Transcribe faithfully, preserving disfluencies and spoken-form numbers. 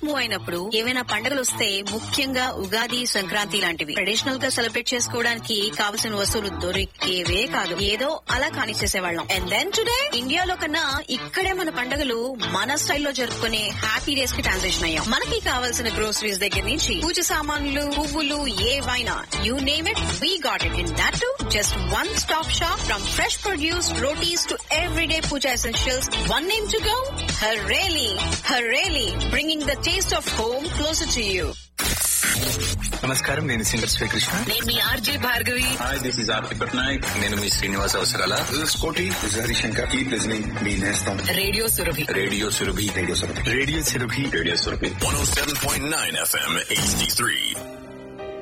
Move అయినప్పుడు ఏవైనా పండుగలు వస్తే, ముఖ్యంగా ఉగాది, సంక్రాంతి లాంటివి ట్రెడిషనల్ గా సెలబ్రేట్ చేసుకోవడానికి కావలసిన వస్తువులు దొరికేవే కాదు. ఏదో అలా కానిచ్చేసేవాళ్ళం. అండ్ దెన్ టుడే ఇండియాలో కన్నా ఇక్కడే మన పండుగలు మన స్టైల్లో జరుపుకునే హ్యాపీ డేస్ కి ట్రాన్సిషన్ అయ్యాం. మనకి కావాల్సిన గ్రోసరీస్ దగ్గర నుంచి పూజ సామాన్లు, పువ్వులు, ఏవైనా you name it, we got it. In that to just one stop shop. From fresh produce, rotis to everyday puja essentials, one name to go, Hareli. Hareli, bringing the taste of home closer to you. నమస్కారం, నేను singer Srikrishna. నేను మీ RJ Bhargavi. Hi, this is Aarti Patnaik. నేను మీ శ్రీనివాస్ అవసరాల. కోటి Harishankar. Keep listening మీ నేస్తం radio Surabhi. Radio Surabhi. Radio Surabhi. Radio Surabhi. Radio Surabhi. one oh seven point nine F M H D three.